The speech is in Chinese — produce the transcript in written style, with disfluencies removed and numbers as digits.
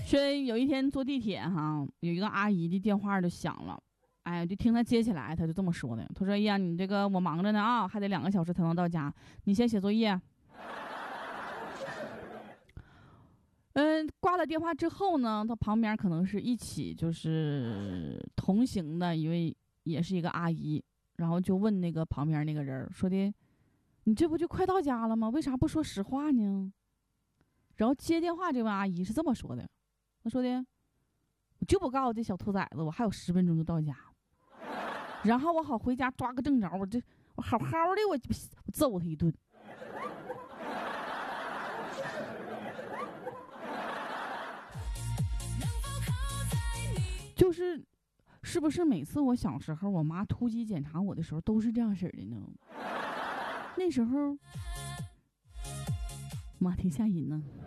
说有一天坐地铁哈，有一个阿姨的电话就响了，哎，就听她接起来，她就这么说的，她说：“哎呀，你这个我忙着呢啊，还得2个小时才能到家，你先写作业。”挂了电话之后呢，他旁边可能是一起就是同行的一位，也是一个阿姨，然后就问那个旁边那个人说的：“你这不就快到家了吗？为啥不说实话呢？”然后接电话这位阿姨是这么说的，她说的：“我就不告诉这小兔崽子，我还有10分钟就到家，然后我好回家抓个正着，我好好的我揍他一顿。”就是是不是每次我小时候我妈突击检查我的时候都是这样式的呢？那时候妈挺吓人呢。